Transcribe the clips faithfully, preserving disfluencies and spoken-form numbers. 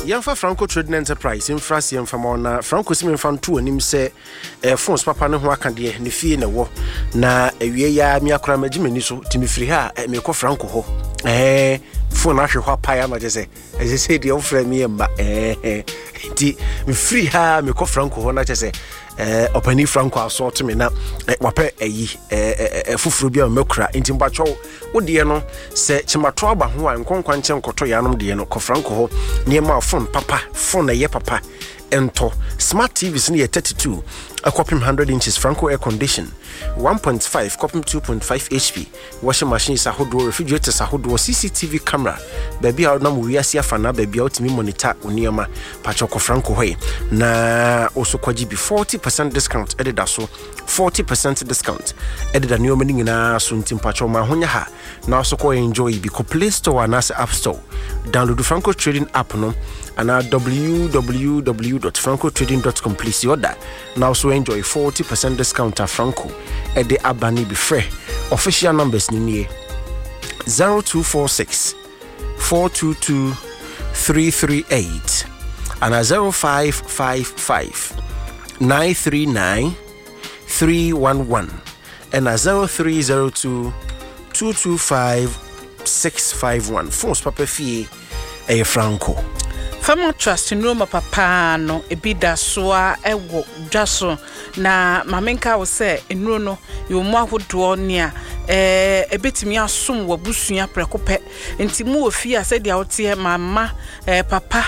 Yamfa Franco Trading Enterprise in France yamfa na Franco sim fan to anim se eh phones papa ne ho aka de ne fie ne wo na awie ya mi akora magimani so timi firi ha me ko Franco ho eh phone ahwe ho pa ya ma je se e se de ofra mi emba eh ti mi free ha me ko Franco ho na je se eh opani Franco asort me na wape eyi eh fufuru bia mekura nti mbacho wo de no se chimato aba ho an konkwa nche nkoto ya nom de no ko Franco ho ne ma phone papa phone na ye papa ento smart T Vs near thirty-two a copy one hundred inches Franco air condition one point five copy two point five H P washing machines ahodo refrigerators ahodo C C T V camera baby out na mu wiase afana baby out mi monitor onioma pacho ko Franco hoy na also kwaji be forty percent discount edida so forty percent discount edida nioma ni nyina so ntim pacho ma honya ha na also ko enjoy bi ko Play Store na App Store download the Franco Trading app no and w w w dot franco trading dot com please order now also enjoy forty percent discount at Franco at the Abani be free official numbers ni zero two four six four two two three three eight and a zero five five five nine three nine three one one and a zero three zero two two two five six five one phones papa fee a Franco Family Trust in Roma papa no ebida soa ewo dwaso na mamenka wo se enuro no yo mo ahodo nia eh ebetimi asom wabusua prekope enti mu ofi ase dia wote mama eh papa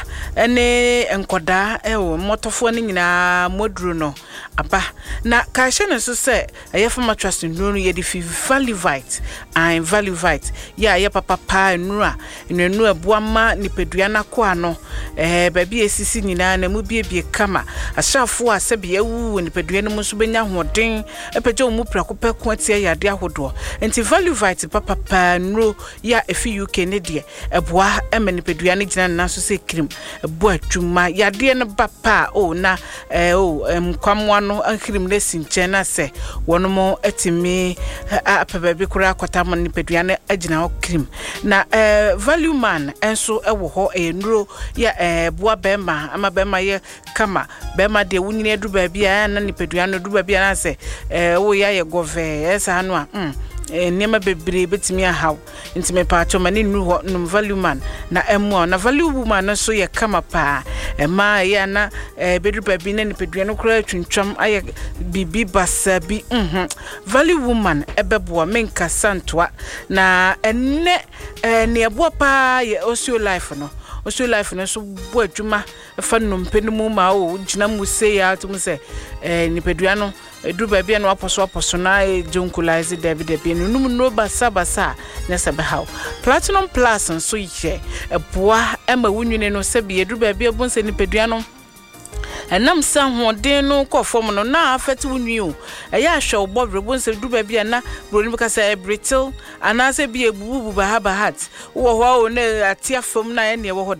ene enkoda ewo motofo ne nyina moduro no aba na ka hye ne so se eye Family Trust in Roma ye di Valivite and Valivite ya ye papa pa enura enuru abuama nipedua na ko ano eh baby esisi nyina na mu biebie kama asafo asebe awu nipedua no muso benya hoden epeje mu prakope ko atia yade ahodo enti Valivite papa pa nro ya efi U K ne de eboa emenipedua ne gina na so se krim eboa twuma yade ne papa o na eh o mkwamwa no ankrim ne sinche na se wono etimi apababi kura akwata mo nipedua ne agina ho krim na eh value man enso ewo ho enro ya eh boa bema ama bema ye kama bema de wunyine edu bia na nipedua no edu bia na se eh wo ya ye gove esa anu a mm nema bebre betimi ahaw ntime paacho mani nu ho num value man na emu na value woman so ye kama pa ema ya na bedu babi na nipedua no kura twintwam aye bibi basa bi mhm value woman ebeboa menka santoa na enne ne eboa pa ye osio life no osio life no so bo adwuma fa nompenimu ma o gina mu se ya to mu se eh nipedua no edu baby no aposo aposo na jonkulaise David David no num no basa basa na sabe how platinum plus so ye eboa ema wunwene no sabe edu baby abonse nipedua no enam san hoden no kofom no na afeti wunwi o eya hwe obodre bonse du baby na broni beka say brittle ana se bi ebubu ba haba hat wo ho o na atia fam na ye ne wo